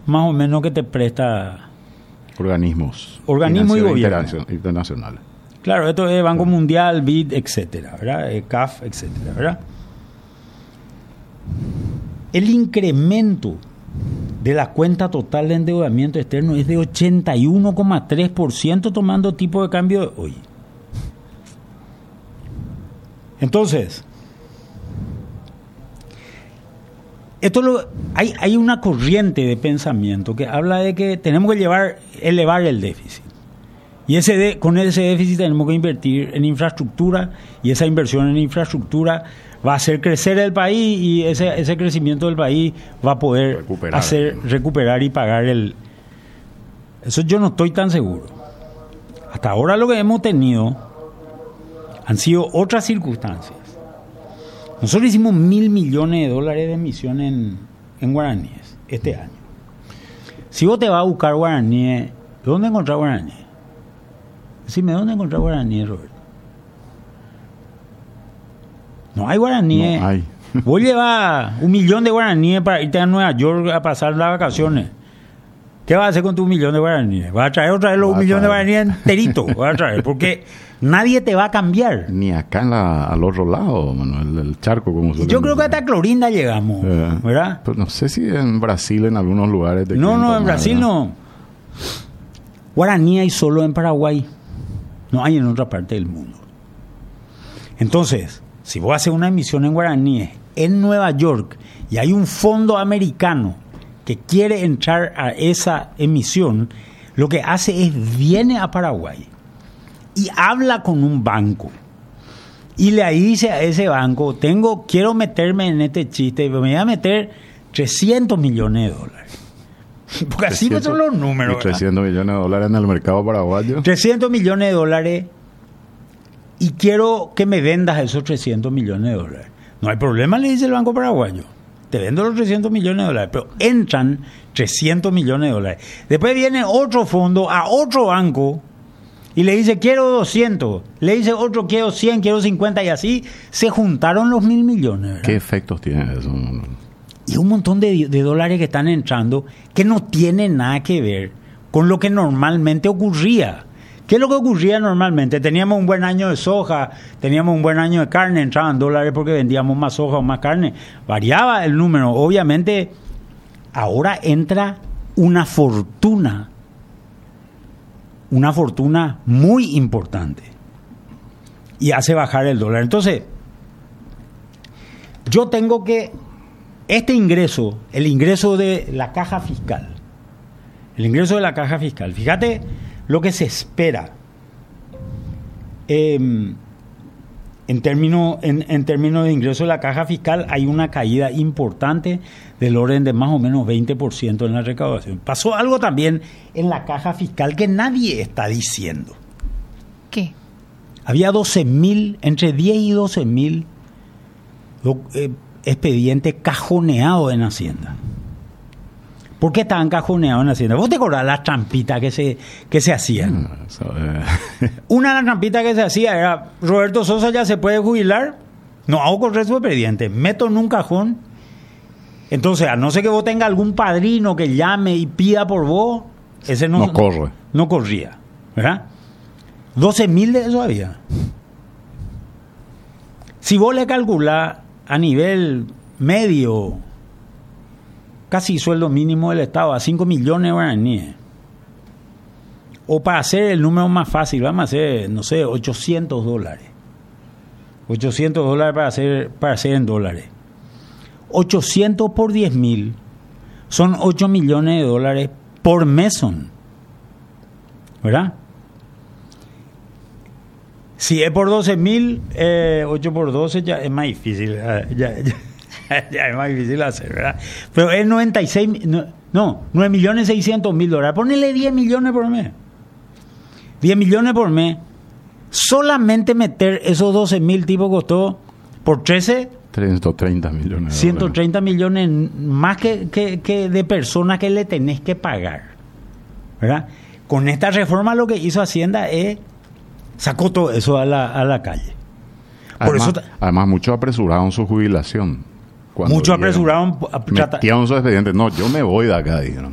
más o menos que te presta Organismos y gobierno internacionales. Claro, esto es Banco Mundial, BID, etcétera, ¿verdad? CAF, etcétera, ¿verdad? El incremento de la cuenta total de endeudamiento externo es de 81,3% tomando tipo de cambio de hoy. Entonces, hay una corriente de pensamiento que habla de que tenemos que elevar el déficit. Y con ese déficit tenemos que invertir en infraestructura, y esa inversión en infraestructura va a hacer crecer el país, y ese crecimiento del país va a poder recuperar y pagar Eso yo no estoy tan seguro. Hasta ahora lo que hemos tenido han sido otras circunstancias. Nosotros hicimos $1.000 millones de emisión en guaraníes este año. Si vos te vas a buscar guaraníes, ¿dónde encontrar guaraníes? Decime, ¿dónde encontrar guaraníes, Roberto? No hay guaraníes. No hay. Vos llevas 1 millón de guaraníes para irte a Nueva York a pasar las vacaciones. ¿Qué vas a hacer con tu 1 millón de guaraníes? ¿Vas a traer otra vez los 1 millón de guaraníes enterito? ¿Vas a traer? Porque nadie te va a cambiar. Ni acá al otro lado, Manuel, el charco. Como yo creo que hasta Clorinda llegamos, ¿verdad? Pero no sé si en Brasil, en algunos lugares... No, en Brasil no. Guaraní hay solo en Paraguay. No hay en otra parte del mundo. Entonces, si vos haces una emisión en guaraníes en Nueva York y hay un fondo americano que quiere entrar a esa emisión, lo que hace es viene a Paraguay y habla con un banco y le dice a ese banco, quiero meterme en este chiste, me voy a meter $300 millones. Porque así no son los números. 300 millones de dólares en el mercado paraguayo. 300 millones de dólares y quiero que me vendas esos 300 millones de dólares. No hay problema, le dice el Banco Paraguayo. Te vendo los 300 millones de dólares, pero entran 300 millones de dólares. Después viene otro fondo a otro banco y le dice, quiero 200. Le dice otro, quiero 100, quiero 50, y así se juntaron los 1.000 millones. ¿Verdad? ¿Qué efectos tiene eso? Y un montón de dólares que están entrando que no tienen nada que ver con lo que normalmente ocurría. ¿Qué es lo que ocurría normalmente? Teníamos un buen año de soja, teníamos un buen año de carne, entraban dólares porque vendíamos más soja o más carne. Variaba el número. Obviamente, ahora entra una fortuna muy importante y hace bajar el dólar. Entonces, yo tengo que... Este ingreso, el ingreso de la caja fiscal, fíjate lo que se espera en términos de ingreso de la caja fiscal. Hay una caída importante del orden de más o menos 20% en la recaudación. Pasó algo también en la caja fiscal que nadie está diciendo. ¿Qué? Había 12.000, entre 10 y 12.000 expedientes cajoneados en Hacienda. ¿Por qué estaban cajoneados en Hacienda? ¿Vos te acordás las trampitas que se hacían? Una de las trampitas que se hacía era, Roberto Sosa ya se puede jubilar, no hago correr su expediente, meto en un cajón. Entonces, a no ser que vos tengas algún padrino que llame y pida por vos, ese no corre. No corría, ¿verdad? 12.000 de eso había. Si vos le calculás a nivel medio, casi sueldo mínimo del Estado, a 5 millones de guaraníes. O para hacer el número más fácil, vamos a hacer, no sé, $800. $800 para hacer en dólares. 800 por 10.000 son 8 millones de dólares por mes, son. ¿Verdad? Si es por 12.000, 8 por 12 ya es más difícil. Ya es más difícil hacer, ¿verdad? Pero es 9.600.000 dólares. Ponele 10 millones por mes. 10 millones por mes. Solamente meter esos 12.000 tipos costó por 13... 130 millones. 130 millones más que de personas que le tenés que pagar, ¿verdad? Con esta reforma lo que hizo Hacienda es sacó todo eso a la calle. Además, muchos apresuraron su jubilación. Muchos apresuraron... Metían sus expedientes. No, yo me voy de acá, dijeron.